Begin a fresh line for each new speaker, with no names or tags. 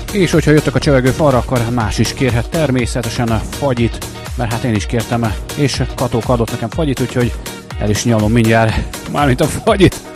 És hogyha jöttek a csevegő falra, akkor más is kérhet természetesen a fagyit, mert hát én is kértem, és Katóka adott nekem fagyit, úgyhogy el is nyalom mindjárt, mármint a fagyit.